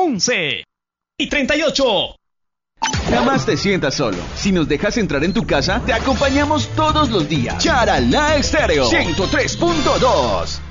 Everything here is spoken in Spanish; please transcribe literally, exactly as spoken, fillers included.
once y treinta y ocho. Jamás te sientas solo. Si nos dejas entrar en tu casa, te acompañamos todos los días. Charalá Estéreo ciento tres punto dos.